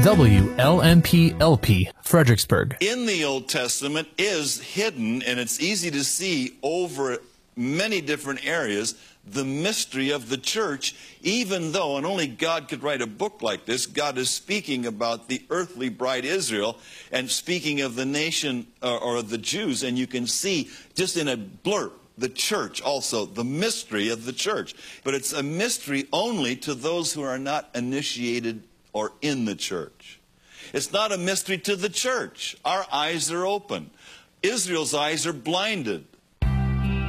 WLMP-LP, Fredericksburg. In the Old Testament is hidden, and it's easy to see over many different areas, the mystery of the church, even though, and only God could write a book like this, God is speaking about the earthly bride Israel and speaking of the nation or the Jews, and you can see just in a blurb, the church also, the mystery of the church. But it's a mystery only to those who are not initiated or in the church. It's not a mystery to the church. Our eyes are open. Israel's eyes are blinded.